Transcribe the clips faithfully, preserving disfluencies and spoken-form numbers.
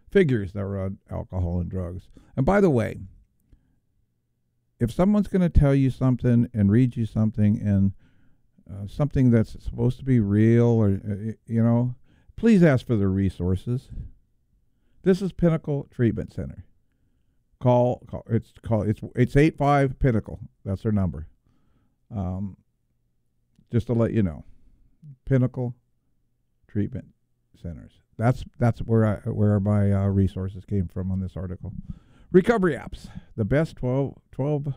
figures that were on alcohol and drugs. And by the way, if someone's going to tell you something and read you something and uh, something that's supposed to be real, or uh, you know, please ask for the resources. This is Pinnacle Treatment Center. Call, call it's call it's it's eight five Pinnacle. That's their number. Um, just to let you know, Pinnacle Treatment Centers. That's that's where I where my uh, resources came from on this article. Recovery apps. The best twelve, twelve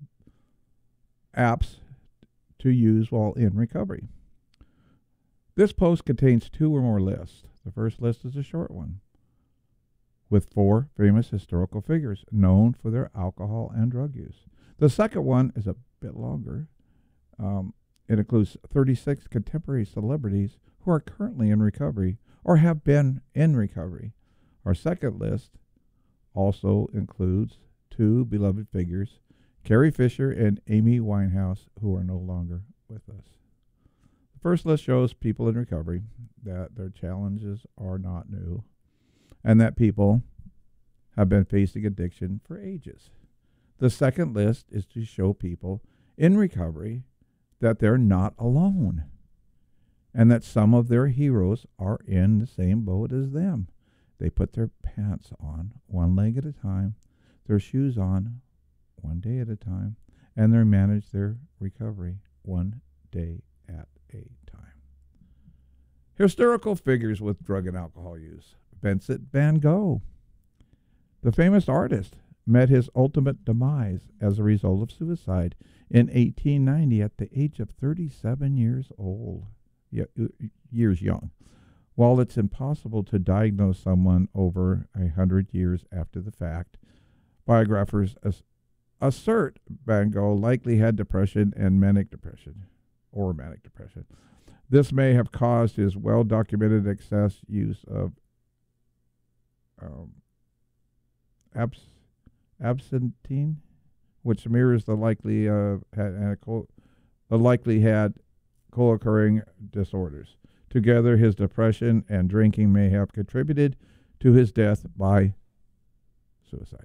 apps to use while in recovery. This post contains two or more lists. The first list is a short one with four famous historical figures known for their alcohol and drug use. The second one is a bit longer. Um, it includes thirty-six contemporary celebrities who are currently in recovery or have been in recovery. Our second list also includes two beloved figures, Carrie Fisher and Amy Winehouse, who are no longer with us. The first list shows people in recovery, that their challenges are not new, and that people have been facing addiction for ages. The second list is to show people in recovery that they're not alone, and that some of their heroes are in the same boat as them. They put their pants on one leg at a time, their shoes on one day at a time, and they manage their recovery one day at a time. Historical figures with drug and alcohol use. Vincent van Gogh. The famous artist met his ultimate demise as a result of suicide in eighteen ninety at the age of thirty-seven years old. Yeah, years young. While it's impossible to diagnose someone over a hundred years after the fact, biographers as- assert Van Gogh likely had depression and manic depression, or manic depression. This may have caused his well-documented excess use of um, abs- absinthe, which mirrors the likely uh, had, the likely had co-occurring disorders. Together, his depression and drinking may have contributed to his death by suicide.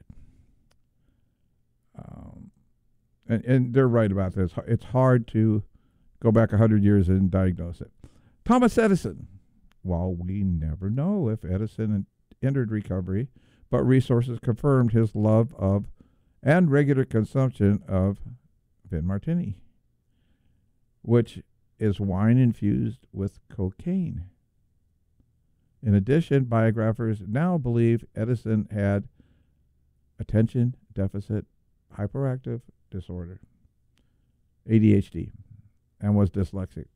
Um, and, and they're right about this. It's hard to go back one hundred years and diagnose it. Thomas Edison. While we never know if Edison entered recovery, but resources confirmed his love of and regular consumption of Vin Martini, which is wine infused with cocaine. In addition, biographers now believe Edison had attention deficit hyperactive disorder, A D H D, and was dyslexic.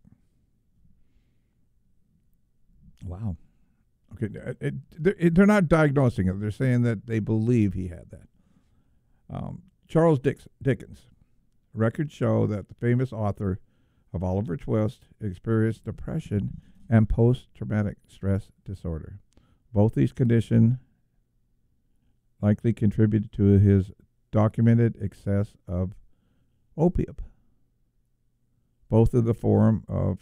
Wow. Okay, it, it, they're not diagnosing it. They're saying that they believe he had that. Um, Charles Dix, Dickens. Records show that the famous author of Oliver Twist experienced depression and post-traumatic stress disorder. Both these conditions likely contributed to his documented excess of opium, both in the form of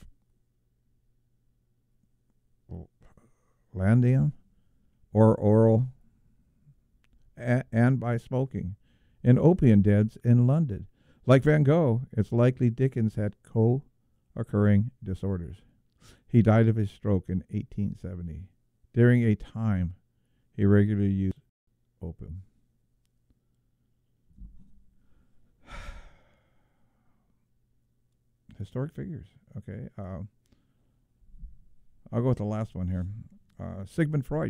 Landium or oral a- and by smoking in opium dens in London. Like Van Gogh, it's likely Dickens had co-occurring disorders. He died of a stroke in eighteen seventy, during a time he regularly used opium. Historic figures. Okay. Uh, I'll go with the last one here. Uh, Sigmund Freud.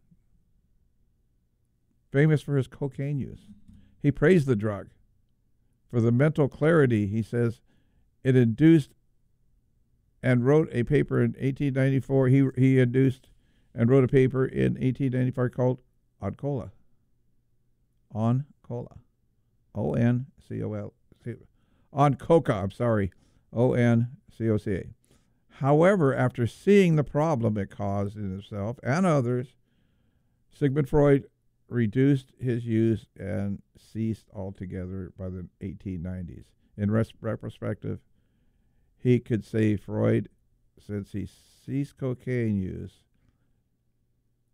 Famous for his cocaine use. He praised the drug for the mental clarity, he says, it induced, and wrote a paper in eighteen ninety-four. He he induced and wrote a paper in eighteen ninety-four called On Cola. On Cola. O N C O L. On Coca, I'm sorry. O N C O C A. However, after seeing the problem it caused in himself and others, Sigmund Freud reduced his use and ceased altogether by the eighteen nineties. In res- retrospective, he could say Freud, since he ceased cocaine use,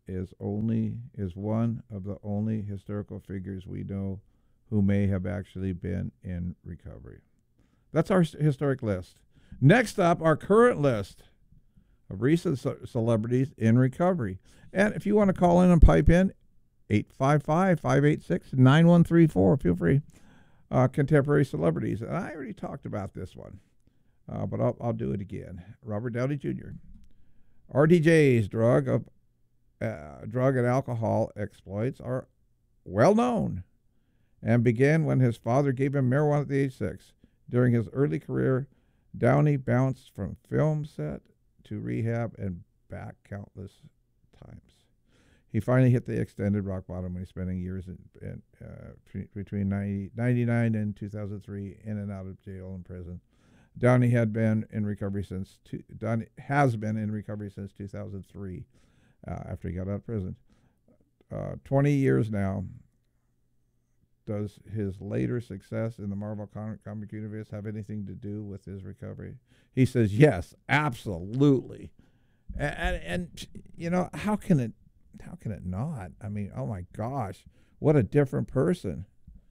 is only is one of the only historical figures we know who may have actually been in recovery. That's our historic list. Next up, our current list of recent ce- celebrities in recovery. And if you want to call in and pipe in, eight five five, five eight six, nine one three four. Feel free. Uh, contemporary celebrities. And I already talked about this one, uh, but I'll, I'll do it again. Robert Downey Junior R D J's drug of uh, drug and alcohol exploits are well known and began when his father gave him marijuana at the age six. During his early career, Downey bounced from film set to rehab and back countless times. He finally hit the extended rock bottom when he's spending years in, in, uh, pre- between ninety, ninety-nine and two thousand three in and out of jail and prison. Downey had been in recovery since two, Downey has been in recovery since two thousand three, uh, after he got out of prison. Uh, twenty years now. Does his later success in the Marvel comic universe have anything to do with his recovery? He says yes, absolutely. And, and, and you know, how can it how can it not? I mean, oh my gosh, what a different person.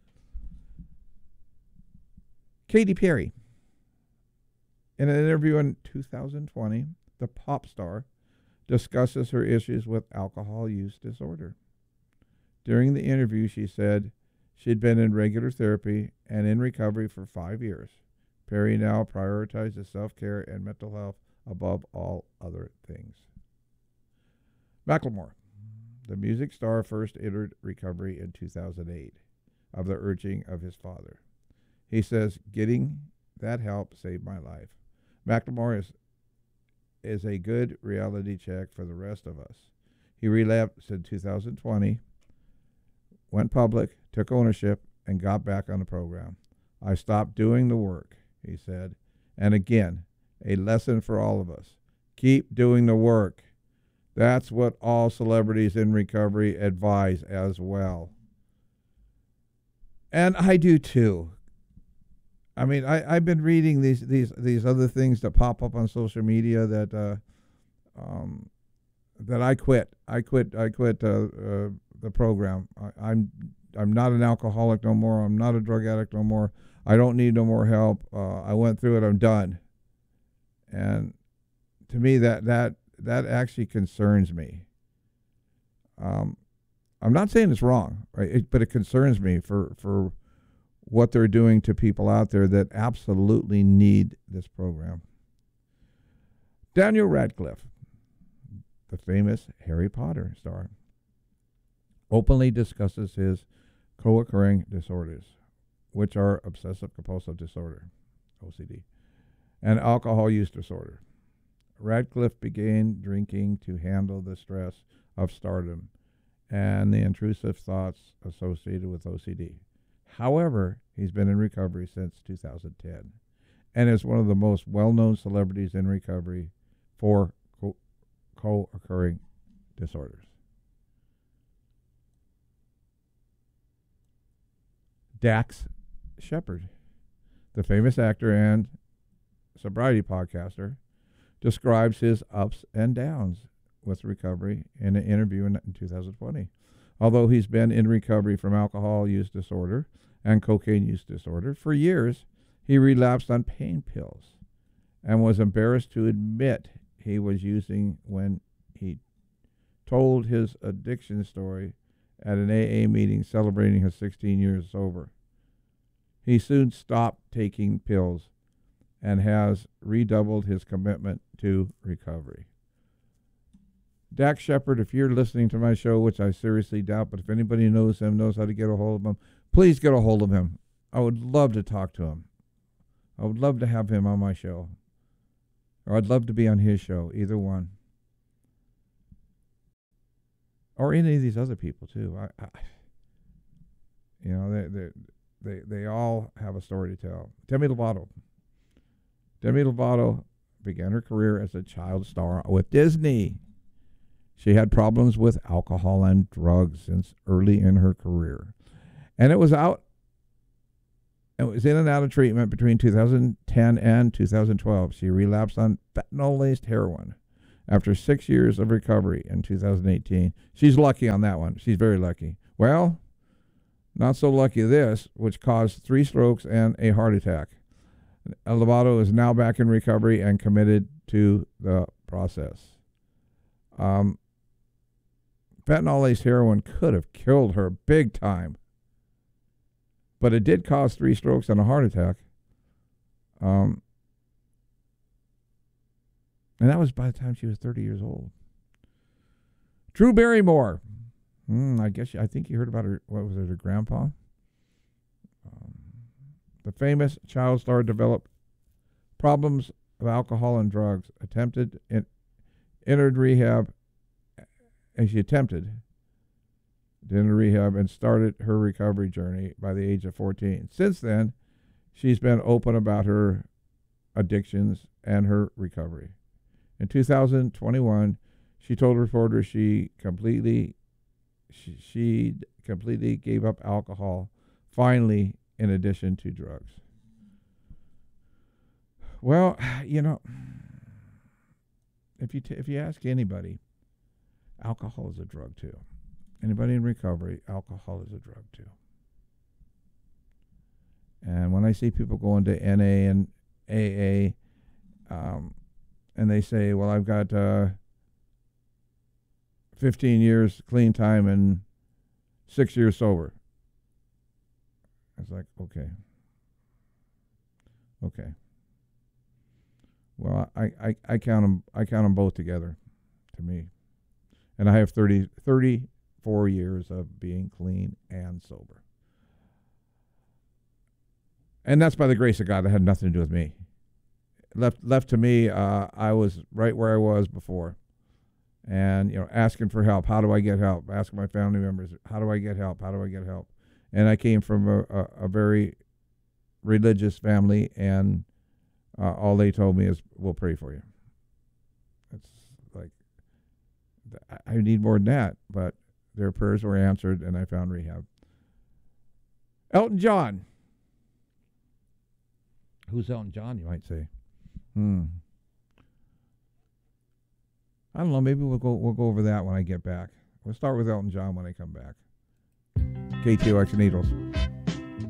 Katy Perry. In an interview in two thousand twenty, the pop star discusses her issues with alcohol use disorder. During the interview, she said she'd been in regular therapy and in recovery for five years. Perry now prioritizes self-care and mental health above all other things. Macklemore. The music star first entered recovery in two thousand eight of the urging of his father. He says, getting that help saved my life. Macklemore is, is a good reality check for the rest of us. He relapsed in two thousand twenty, went public, took ownership, and got back on the program. I stopped doing the work, he said. And again, a lesson for all of us. Keep doing the work. That's what all celebrities in recovery advise as well. And I do too. I mean, I, I've been reading these, these, these other things that pop up on social media that uh, um, that I quit. I quit. I quit uh, uh, the program. I, I'm I'm not an alcoholic no more. I'm not a drug addict no more. I don't need no more help. Uh, I went through it. I'm done. And to me, that that that actually concerns me. Um, I'm not saying it's wrong, right? It, but it concerns me for for what they're doing to people out there that absolutely need this program. Daniel Radcliffe, the famous Harry Potter star, openly discusses his co-occurring disorders, which are obsessive compulsive disorder, O C D, and alcohol use disorder. Radcliffe began drinking to handle the stress of stardom and the intrusive thoughts associated with O C D. However, he's been in recovery since two thousand ten and is one of the most well-known celebrities in recovery for co- co-occurring disorders. Dax Shepard, the famous actor and sobriety podcaster, describes his ups and downs with recovery in an interview in two thousand twenty. Although he's been in recovery from alcohol use disorder and cocaine use disorder for years, he relapsed on pain pills and was embarrassed to admit he was using when he told his addiction story at an A A meeting celebrating his sixteen years sober. He soon stopped taking pills and has redoubled his commitment to recovery. Dax Shepard, if you're listening to my show, which I seriously doubt, but if anybody knows him, knows how to get a hold of him, please get a hold of him. I would love to talk to him. I would love to have him on my show. Or I'd love to be on his show, either one. Or any of these other people, too. I, I, you know, they, they, they, they all have a story to tell. Demi Lovato. Demi Lovato began her career as a child star with Disney. She had problems with alcohol and drugs since early in her career. And it was out, it was in and out of treatment between two thousand ten and two thousand twelve. She relapsed on fentanyl-laced heroin after six years of recovery in two thousand eighteen. She's lucky on that one. She's very lucky. Well, not so lucky this, which caused three strokes and a heart attack. Lovato is now back in recovery and committed to the process. Um, fentanyl-laced heroin could have killed her big time, but it did cause three strokes and a heart attack. Um, and that was by the time she was thirty years old. Drew Barrymore. Mm, I guess I think you heard about her. What was it? Her grandpa. Um, the famous child star developed problems of alcohol and drugs. Attempted and entered rehab, and she attempted to enter rehab and started her recovery journey by the age of fourteen. Since then, she's been open about her addictions and her recovery. In two thousand twenty-one, she told reporters she completely she, she completely gave up alcohol, finally, in addition to drugs. Well, you know, if you t- if you ask anybody, alcohol is a drug too. Anybody in recovery, alcohol is a drug too. And when I see people going to N A and A A, um, and they say, well, I've got uh, fifteen years clean time and six years sober. It's like, okay. Okay. Well, I, I, I count them I count them both together to me. And I have thirty, thirty-four years of being clean and sober. And that's by the grace of God. That had nothing to do with me. Left left to me, uh, I was right where I was before. And, you know, asking for help. How do I get help? Asking my family members, how do I get help? How do I get help? And I came from a, a, a very religious family, and uh, all they told me is, we'll pray for you. It's like, I need more than that, but their prayers were answered, and I found rehab. Elton John. Who's Elton John, you might say? Hmm. I don't know. Maybe we'll go we'll go over that when I get back. We'll start with Elton John when I come back. K T O X Needles.